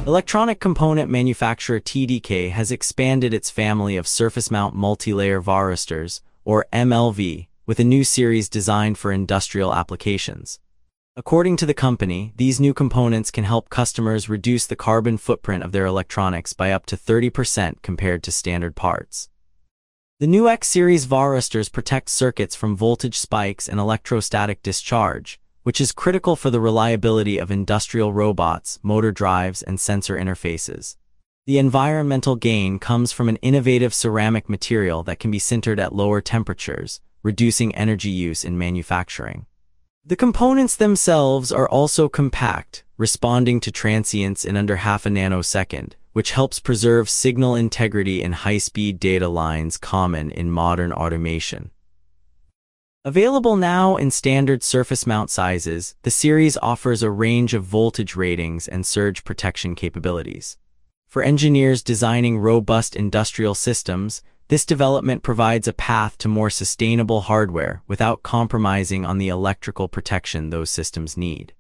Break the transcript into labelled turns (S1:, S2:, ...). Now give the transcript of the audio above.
S1: Electronic component manufacturer TDK has expanded its family of surface-mount multi-layer varistors, or MLV, with a new series designed for industrial applications. According to the company, these new components can help customers reduce the carbon footprint of their electronics by up to 30% compared to standard parts. The new X-series varistors protect circuits from voltage spikes and electrostatic discharge, which is critical for the reliability of industrial robots, motor drives, and sensor interfaces. The environmental gain comes from an innovative ceramic material that can be sintered at lower temperatures, reducing energy use in manufacturing. The components themselves are also compact, responding to transients in under half a nanosecond, which helps preserve signal integrity in high-speed data lines common in modern automation. Available now in standard surface mount sizes, the series offers a range of voltage ratings and surge protection capabilities. For engineers designing robust industrial systems, this development provides a path to more sustainable hardware without compromising on the electrical protection those systems need.